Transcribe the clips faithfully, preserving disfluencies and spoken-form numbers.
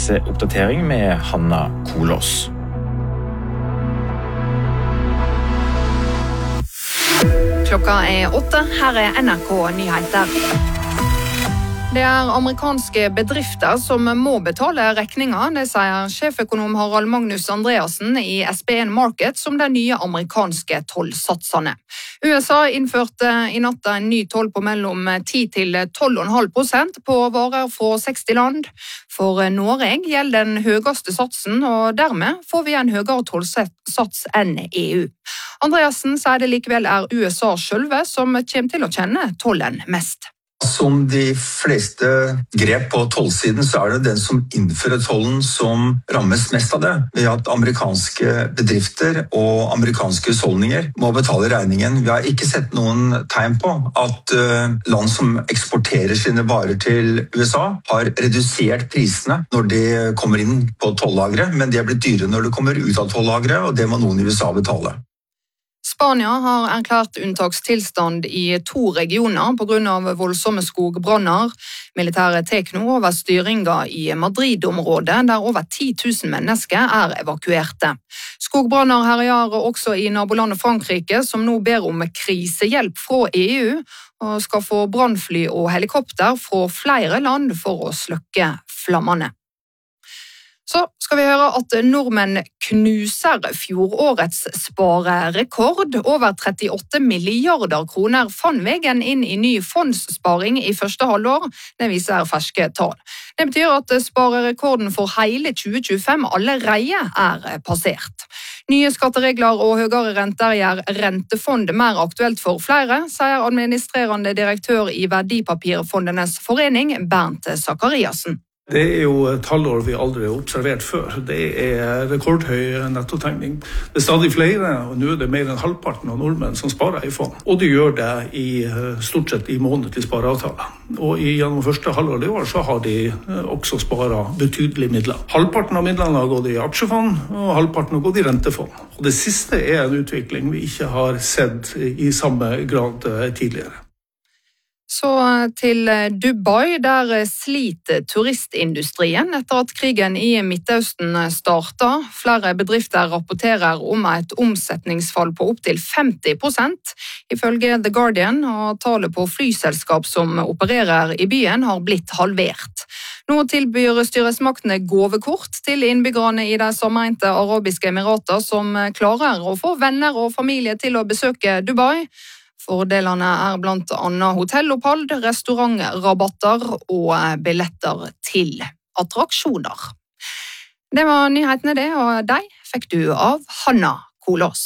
nyhetsoppdatering med Hanna Kolås. Klokka er åtte, her er N R K Nyheter. Det er amerikanske bedrifter som må betale regninger, det sier sjeføkonom Harald Magnus Andreassen i S B N Market som de nye amerikanske tollsatsene. U S A innførte i natt en ny toll på mellom ti til tolv komma fem prosent på varer fra seksti land. For Norge gjelder den høyeste satsen, og dermed får vi en høyere tollsats enn E U. Andreassen sier det likevel er U S A selv som kommer til å kjenne tollen mest. Som de fleste grep på tollsiden, så er det den som innfører tollen som rammes mest av det, ved at amerikanske bedrifter og amerikanske husholdninger må betale regningen. Vi har ikke sett noen tegn på at land som eksporterer sine varer til U S A har redusert prisene når de kommer inn på tollagre, men de er blitt dyre når de kommer ut av tollagre, og det må noen i U S A betale. Spania har erklært unntakstilstand i to regioner på grunn av voldsomme skogbranner. Militæret tar nå over styringa i Madrid-området, der over ti tusen mennesker er evakuerte. Skogbranner herjer også i nabolandet Frankrike, som nå ber om krisehjelp fra E U, og skal få brannfly og helikopter fra flere land for å slukke flammene. Så skal vi høre at nordmenn knuser fjorårets sparerekord. Over trettiåtte milliarder kroner fant veien inn i ny fondssparing i første halvår. Det viser ferske tall. Det betyr at sparerekorden for hele tjue tjuefem allerede er passert. Nye skatteregler og høyere renter gjør rentefondet mer aktuelt for flere, sier administrerende direktør i Verdipapirfondenes forening, Bernt Zakariassen. Det er jo tallår vi aldri har observert før. Det er rekordhøy nettotegning. Det er stadig flere, og nå er det mer enn halvparten av nordmenn som sparer i fond. Og de gjør det i, stort sett i månedlig spareavtaler. Og i gjennom første halvår i år så har de også sparet betydelige midler. Halvparten av midlene har gått i aksjefond, og halvparten har gått i rentefond. Og det siste er en utvikling vi ikke har sett i samme grad tidligere. Så til Dubai, der sliter turistindustrien etter at krigen i Midtøsten startet. Flere bedrifter rapporterer om et omsetningsfall på opp til femti prosent, ifølge The Guardian, og tallet på flyselskap som opererer i byen har blitt halvert. Nå tilbyr styresmaktene gåvekort til innbyggerne i de sammenlignelte arabiske emirater som klarer å få venner og familie til å besøke Dubai. Fordelene er blant annet hotellopphold, restaurantrabatter og billetter til attraksjoner. Det var nyhetene det, og de fikk du av Hanna Kolås.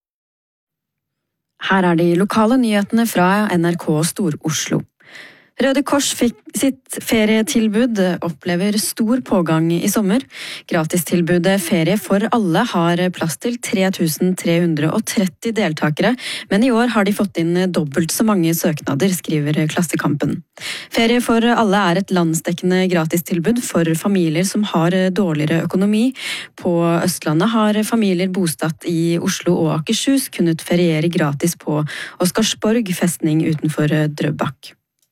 Her er de lokale nyhetene fra N R K Stor-Oslo. Røde Kors fikk sitt ferietilbud, opplever stor pågang i sommer. Gratistilbudet Ferie for alle har plass til tre tusen tre hundre tretti deltakere, men i år har de fått inn dobbelt så mange søknader, skriver Klassekampen. Ferie for alle er et landsdekkende gratistilbud for familier som har dårligere økonomi. På Østlandet har familier bosatt i Oslo og Akershus kunnet feriere gratis på Oscarsborg festning utenfor Drøbak.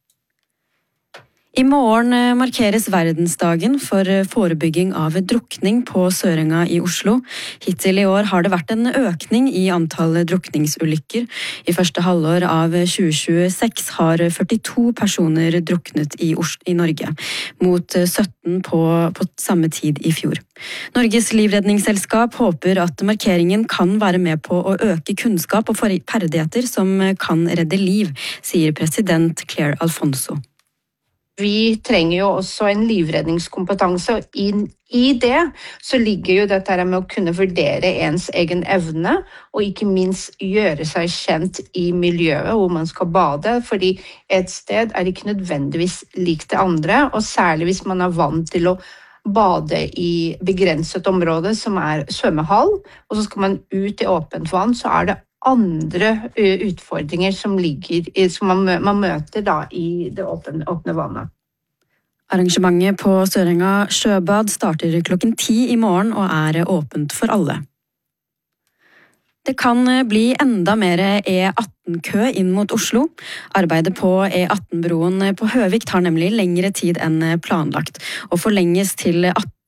I morgen markeres verdensdagen for forebygging av drukning på Sørenga i Oslo. Hittil i år har det vært en økning i antall drukningsulykker. I første halvår av tjue tjueseks har førtito personer druknet i, Os- i Norge, mot sytten på, på samme tid i fjor. Norges livredningsselskap håper at markeringen kan være med på å øke kunnskap og ferdigheter som kan redde liv, sier president Claire Alfonso. Vi trenger jo også en livredningskompetanse, og inn i det så ligger jo dette med å kunne vurdere ens egen evne, og ikke minst gjøre seg kjent i miljøet hvor man skal bade, fordi et sted er ikke nødvendigvis likt det andre, og særlig hvis man er vant til å bade i begrenset område som er svømmehall, og så skal man ut i åpent vann, så er det andre utfordringer som ligger i, som man, man møter da i det åpne, åpne vannet. Arrangementet på Sørenga sjøbad starter klokken ti i morgen og er åpent for alle. Det kan bli enda mer E atten-kø inn mot Oslo. Arbeidet på E atten-broen på Høvik tar nemlig lengre tid enn planlagt, og forlenges til